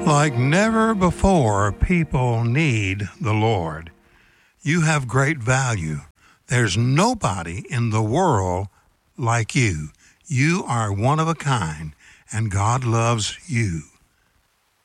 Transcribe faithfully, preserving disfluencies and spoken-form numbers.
Like never before, people need the Lord. You have great value. There's nobody in the world like you. You are one of a kind, and God loves you.